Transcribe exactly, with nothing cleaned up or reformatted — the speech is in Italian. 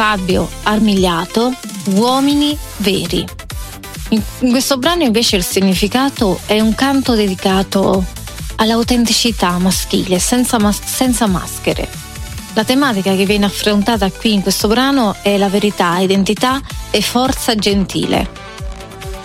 Fabio Armigliato, Uomini veri. In, in questo brano invece il significato è un canto dedicato all'autenticità maschile, senza, mas- senza maschere. La tematica che viene affrontata qui in questo brano è la verità, identità e forza gentile.